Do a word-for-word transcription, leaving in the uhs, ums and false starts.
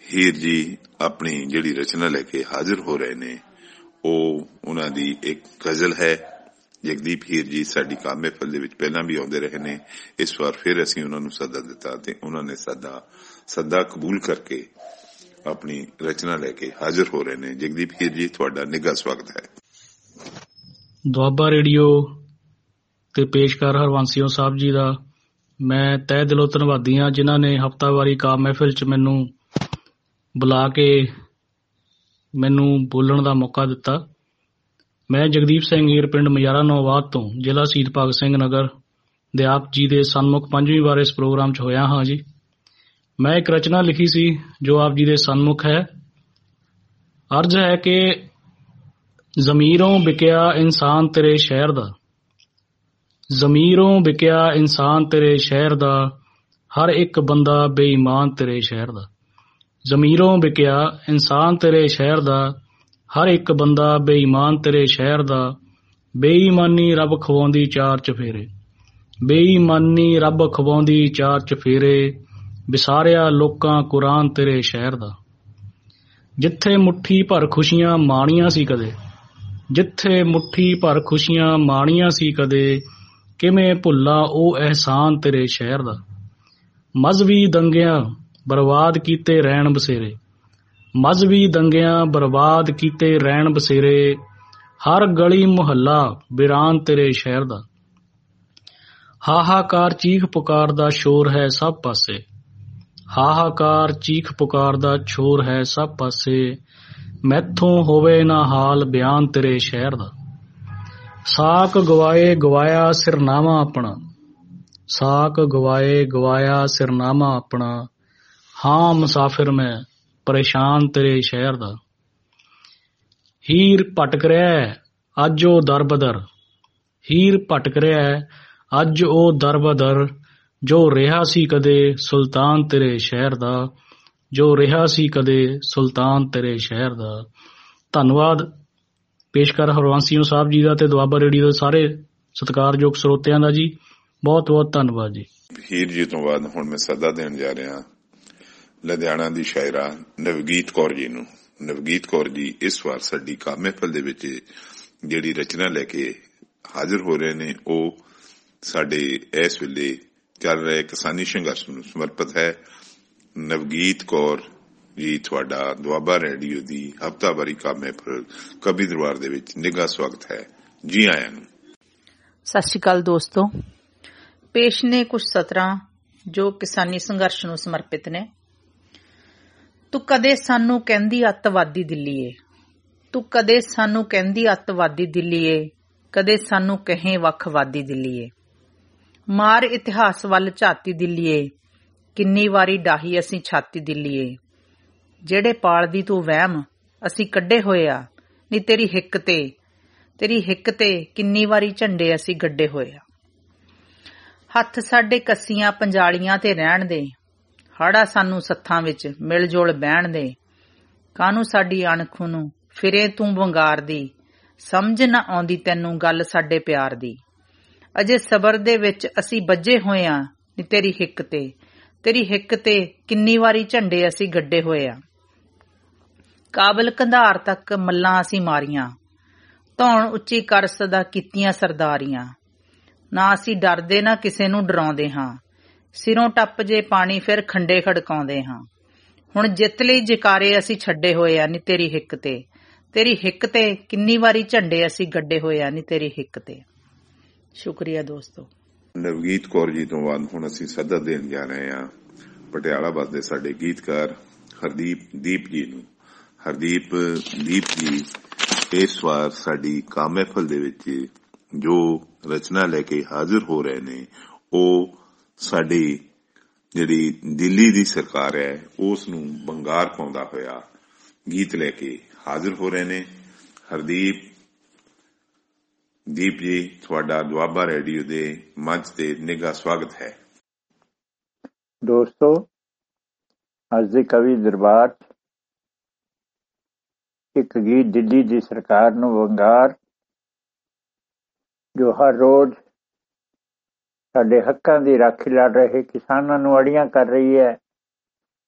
ਹੀਰ ਜੀ ਆਪਣੀ ਜਿਹੜੀ ਰਚਨਾ ਲੈ ਕੇ ਹਾਜ਼ਰ ਹੋ ਰਹੇ ਨੇ ਉਹ ਉਹਨਾਂ ਦੀ ਇੱਕ ਗਜ਼ਲ ਹੈ। ਜਗਦੀਪ ਹੀਰ ਜੀ ਸਾਡੀ ਕਾਮ ਮਹਿਫਲ ਦੇ ਵਿੱਚ ਪਹਿਲਾਂ ਵੀ ਆਉਂਦੇ ਰਹੇ ਨੇ। ਇਸ ਵਾਰ ਫਿਰ ਅਸੀਂ ਉਹਨਾਂ ਨੂੰ ਸੱਦਾ ਦਿੱਤਾ ਤੇ ਉਹਨਾਂ ਨੇ ਸਾਡਾ ਸੱਦਾ ਕਬੂਲ ਕਰਕੇ ਆਪਣੀ ਰਚਨਾ ਲੈ ਕੇ ਹਾਜ਼ਰ ਹੋ ਰਹੇ ਨੇ। ਜਗਦੀਪ ਹੀਰ ਜੀ, ਤੁਹਾਡਾ ਨਿੱਘਾ ਸਵਾਗਤ ਹੈ। ਦੁਆਬਾ ਰੇਡੀਓ ਤੇ ਪੇਸ਼ਕਾਰ ਹਰਵੰਸੀਓ ਸਾਹਿਬ ਜੀ ਦਾ ਮੈਂ ਤਹਿ ਦਿਲੋਂ ਧੰਨਵਾਦੀ ਹਾਂ, ਜਿਨ੍ਹਾਂ ਨੇ ਹਫ਼ਤਾਵਾਰੀ ਕਾਮ ਮਹਿਫਿਲ 'ਚ ਮੈਨੂੰ ਬੁਲਾ ਕੇ ਮੈਨੂੰ ਬੋਲਣ ਦਾ ਮੌਕਾ ਦਿੱਤਾ। ਮੈਂ ਜਗਦੀਪ ਸਿੰਘ ਹੀਰ, ਪਿੰਡ ਮਜਾਰਾ ਨੌਵਾਦ ਤੋਂ, ਜ਼ਿਲ੍ਹਾ ਸ਼ਹੀਦ ਭਗਤ ਸਿੰਘ ਨਗਰ ਦੇ ਆਪ ਜੀ ਦੇ ਸਨਮੁਖ ਪੰਜਵੀਂ ਵਾਰ ਇਸ ਪ੍ਰੋਗਰਾਮ 'ਚ ਹੋਇਆ ਹਾਂ ਜੀ। ਮੈਂ ਇੱਕ ਰਚਨਾ ਲਿਖੀ ਸੀ ਜੋ ਆਪ ਜੀ ਦੇ ਸਨਮੁਖ ਹੈ। ਅਰਜ਼ ਹੈ ਕਿ ਜ਼ਮੀਰੋਂ ਵਿਕਿਆ ਇਨਸਾਨ ਤੇਰੇ ਸ਼ਹਿਰ ਦਾ, ਜ਼ਮੀਰੋਂ ਵਿਕਿਆ ਇਨਸਾਨ ਤੇਰੇ ਸ਼ਹਿਰ ਦਾ, ਹਰ ਇੱਕ ਬੰਦਾ ਬੇਈਮਾਨ ਤੇਰੇ ਸ਼ਹਿਰ ਦਾ। ਜ਼ਮੀਰੋਂ ਵਿਕਿਆ ਇਨਸਾਨ ਤੇਰੇ ਸ਼ਹਿਰ ਦਾ, ਹਰ ਇੱਕ ਬੰਦਾ ਬੇਈਮਾਨ ਤੇਰੇ ਸ਼ਹਿਰ ਦਾ। ਬੇਈਮਾਨੀ ਰੱਬ ਖਵਾਉਂਦੀ ਚਾਰ ਚਫੇਰੇ, ਬੇਈਮਾਨੀ ਰੱਬ ਖਵਾਉਂਦੀ ਚਾਰ ਚਫੇਰੇ, ਵਿਸਾਰਿਆ ਲੋਕਾਂ ਕੁਰਾਨ ਤੇਰੇ ਸ਼ਹਿਰ ਦਾ। ਜਿੱਥੇ ਮੁੱਠੀ ਭਰ ਖੁਸ਼ੀਆਂ ਮਾਣੀਆਂ ਸੀ ਕਦੇ, ਜਿੱਥੇ ਮੁੱਠੀ ਭਰ ਖੁਸ਼ੀਆਂ ਮਾਣੀਆਂ ਸੀ ਕਦੇ, ਕਿਵੇਂ ਭੁੱਲਾਂ ਉਹ ਅਹਿਸਾਨ ਤੇਰੇ ਸ਼ਹਿਰ ਦਾ। ਮਜ਼੍ਹਬੀ ਦੰਗਿਆਂ ਬਰਬਾਦ ਕੀਤੇ ਰਹਿਣ ਬਸੇਰੇ, ਮਜ਼੍ਹਬੀ ਦੰਗਿਆਂ ਬਰਬਾਦ ਕੀਤੇ ਰਹਿਣ ਬਸੇਰੇ, ਹਰ ਗਲੀ ਮੁਹੱਲਾ ਵੀਰਾਨ ਤੇਰੇ ਸ਼ਹਿਰ ਦਾ। ਹਾਹਾਕਾਰ ਚੀਖ ਪੁਕਾਰ ਦਾ ਸ਼ੋਰ ਹੈ ਸਭ ਪਾਸੇ, ਹਾਹਾਕਾਰ ਚੀਖ ਪੁਕਾਰ ਦਾ ਸ਼ੋਰ ਹੈ ਸਭ ਪਾਸੇ, ਮੈਥੋਂ ਹੋਵੇ ਨਾ ਹਾਲ ਬਿਆਨ ਤੇਰੇ ਸ਼ਹਿਰ ਦਾ। ਸਾਕ ਗਵਾਏ ਗਵਾਇਆ ਸਿਰਨਾਮਾ ਆਪਣਾ, ਸਾਕ ਗਵਾਏ ਗਵਾਇਆ ਸਿਰਨਾਮਾ ਆਪਣਾ, ਹਾਂ ਮੁਸਾਫਿਰ ਮੈਂ ਪਰੇਸ਼ਾਨ ਤੇਰੇ ਸ਼ਹਿਰ ਦਾ। ਹੀਰ ਭਟਕ ਰਿਹਾ ਅੱਜ ਉਹ ਦਰ ਬਦਰ, ਹੀਰ ਭਟਕ ਰਿਹਾ ਅੱਜ ਉਹ ਦਰ ਬਦਰ, ਜੋ ਰਿਹਾ ਸੀ ਕਦੇ ਸੁਲਤਾਨ ਤੇਰੇ ਸ਼ਹਿਰ ਦਾ, ਜੋ ਰਿਹਾ ਸੀ ਕਦੇ ਸੁਲਤਾਨ ਤੇਰੇ ਸ਼ਹਿਰ ਦਾ। ਧੰਨਵਾਦ ਪੇਸ਼ਕਾਰ ਹਰਵੰਸੀਓ ਸਾਹਿਬ ਜੀ ਦਾ ਤੇ ਦੁਆਬਾ ਰੇਡੀਓ ਦੇ ਸਾਰੇ ਸਤਿਕਾਰਯੋਗ ਸਰੋਤਿਆਂ ਦਾ ਜੀ। ਬਹੁਤ ਬਹੁਤ ਧੰਨਵਾਦ ਜੀ। ਹੀਰ ਜੀ ਤੋਂ ਬਾਅਦ ਹੁਣ ਮੈਂ ਸੱਦਾ ਦੇਣ ਜਾ ਰਿਹਾ ਲੁਧਿਆਣਾ ਦੀ ਸ਼ਾਇਰਾ ਨਵਗੀਤ ਕੌਰ ਜੀ ਨੂੰ। ਨਵਗੀਤ ਕੌਰ ਜੀ ਇਸ ਵਾਰ ਸਾਡੀ ਕਾਮ ਮਹਿਫਲ ਦੇ ਵਿੱਚ ਜਿਹੜੀ ਰਚਨਾ ਲੈ ਕੇ ਹਾਜ਼ਰ ਹੋ ਰਹੇ ਨੇ ਉਹ ਸਾਡੇ ਇਸ ਵੇਲੇ ਚੱਲ ਰਹੇ ਕਿਸਾਨੀ ਸੰਘਰਸ਼ ਨੂੰ ਸਮਰਪਿਤ ਹੈ। ਨਵਗੀਤ ਕੌਰ ਜੀ, ਤੁਹਾਡਾ ਦੁਆਬਾ ਰੇਡੀਓ ਦੀ ਹਫ਼ਤਾਵਾਰੀ ਕਾਮ ਮਹਿਫਲ ਕਵੀ ਦਰਬਾਰ ਦੇ ਵਿੱਚ ਨਿੱਘਾ ਸਵਾਗਤ ਹੈ। ਜੀ ਆਇਆਂ ਨੂੰ। ਸਤਿ ਸ਼੍ਰੀ ਅਕਾਲ ਦੋਸਤੋ। ਪੇਸ਼ ਨੇ ਕੁਝ ਸਤਰਾਂ ਜੋ ਕਿਸਾਨੀ ਸੰਘਰਸ਼ ਨੂੰ ਸਮਰਪਿਤ ਨੇ। ਤੂੰ ਕਦੇ ਸਾਨੂੰ ਕਹਿੰਦੀ ਅੱਤਵਾਦੀ ਦਿੱਲੀਏ, ਤੂੰ ਕਦੇ ਸਾਨੂੰ ਕਹਿੰਦੀ ਅੱਤਵਾਦੀ ਦਿੱਲੀਏ, ਕਦੇ ਸਾਨੂੰ ਕਹੇ ਵੱਖਵਾਦੀ ਦਿੱਲੀਏ। ਮਾਰ ਇਤਿਹਾਸ ਵੱਲ ਝਾਤੀ ਦਿੱਲੀਏ, ਕਿੰਨੀ ਵਾਰੀ ਡਾਹੀ ਅਸੀਂ ਛਾਤੀ ਦਿੱਲੀਏ। ਜਿਹੜੇ ਪਾਲਦੀ ਤੂੰ ਵਹਿਮ ਅਸੀਂ ਕੱਢੇ ਹੋਏ ਆ, ਨੀ ਤੇਰੀ ਹਿੱਕ ਤੇ, ਤੇਰੀ ਹਿੱਕ ਤੇ ਕਿੰਨੀ ਵਾਰੀ ਝੰਡੇ ਅਸੀਂ ਗੱਡੇ ਹੋਏ ਆ। ਹੱਥ ਸਾਡੇ ਕੱਸੀਆਂ ਪੰਜਾਲੀਆਂ ਤੇ ਰਹਿਣ ਦੇ, ਹਾੜਾ ਸਾਨੂੰ ਸੱਥਾਂ ਵਿੱਚ ਮਿਲ ਜੁਲ ਬਹਿਣ ਦੇ। ਕਾਹਨੂੰ ਸਾਡੀ ਅਣਖ ਨੂੰ ਫਿਰੇ ਤੂੰ ਵੰਗਾਰਦੀ, ਸਮਝ ਨਾ ਆਉਂਦੀ ਤੈਨੂੰ ਗੱਲ ਸਾਡੇ ਪਿਆਰ ਦੀ। ਅਜੇ ਸਬਰ ਦੇ ਵਿੱਚ ਅਸੀਂ ਬੱਝੇ ਹੋਏ ਆ, ਨੀ ਤੇਰੀ ਹਿੱਕ ਤੇ, ਤੇਰੀ ਹਿੱਕ ਤੇ ਕਿੰਨੀ ਵਾਰੀ ਝੰਡੇ ਅਸੀਂ ਗੱਡੇ ਹੋਏ ਆ। ਕਾਬਲ ਕੰਧਾਰ ਤੱਕ ਮੱਲਾਂ ਅਸੀਂ ਮਾਰੀਆਂ, ਧੌਣ ਉੱਚੀ ਕਰ ਸਦਾ ਕੀਤੀਆਂ ਸਰਦਾਰੀਆਂ। ਨਾ ਅਸੀਂ ਡਰਦੇ ਨਾ ਕਿਸੇ ਨੂੰ ਡਰਾਉਂਦੇ ਹਾਂ, ਸਿਰੋਂ ਟੱਪ ਜੇ ਪਾਣੀ ਫਿਰ ਖੰਡੇ ਖੜਕਾਉਂਦੇ ਹਾਂ। ਹੁਣ ਜਿੱਤ ਲਈ ਜਕਾਰੇ ਅਸੀਂ ਛੱਡੇ ਹੋਏ ਆ, ਨੀ ਤੇਰੀ ਹਿੱਕ ਤੇ, ਤੇਰੀ ਹਿੱਕ ਤੇ ਕਿੰਨੀ ਵਾਰੀ ਝੰਡੇ ਅਸੀਂ ਗੱਡੇ ਹੋਏ ਆ, ਨੀ ਤੇਰੀ ਹਿੱਕ ਤੇ। ਸ਼ੁਕਰੀਆ ਦੋਸਤੋ। ਨਵਗੀਤ ਕੌਰ ਜੀ ਤੋਂ ਬਾਅਦ ਹੁਣ ਅਸੀਂ ਸੱਦਾ ਦੇਣ ਜਾ ਰਹੇ ਹਾਂ ਪਟਿਆਲਾ ਵਸਦੇ ਸਾਡੇ ਗੀਤਕਾਰ ਹਰਦੀਪ ਦੀਪ ਜੀ ਨੂੰ। ਹਰਦੀਪ ਦੀਪ ਜੀ ਇਸ ਵਾਰ ਸਾਡੀ ਕਾਮ ਮਹਿਫਲ ਦੇ ਵਿੱਚ ਜੋ ਰਚਨਾ ਲੈ ਕੇ ਹਾਜ਼ਰ ਹੋ ਰਹੇ ਨੇ ਉਹ ਸਾਡੀ ਜਿਹੜੀ ਦਿੱਲੀ ਦੀ ਸਰਕਾਰ ਹੈ ਉਸ ਨੂੰ ਬੰਗਾਰ ਪਾਉਂਦਾ ਹੋਇਆ ਗੀਤ ਲੈ ਕੇ ਹਾਜ਼ਰ ਹੋ ਰਹੇ ਨੇ। ਹਰਦੀਪ ਦੀਪ ਜੀ, ਤੁਹਾਡਾ ਦੁਆਬਾ ਰੇਡੀਓ ਦੇ ਮੰਚ ਤੇ ਨਿੱਘਾ ਸਵਾਗਤ ਹੈ। ਦੋਸਤੋ, ਅੱਜ ਦੇ ਕਵੀ ਦਰਬਾਰ ਇੱਕ ਗੀਤ ਦਿੱਲੀ ਦੀ ਸਰਕਾਰ ਨੂੰ ਵੰਗਾਰ, ਜੋ ਹਰ ਰੋਜ਼ ਸਾਡੇ ਹੱਕਾਂ ਦੀ ਰਾਖੀ ਲੜ ਰਹੇ ਕਿਸਾਨਾਂ ਨੂੰ ਅੜੀਆਂ ਕਰ ਰਹੀ ਹੈ,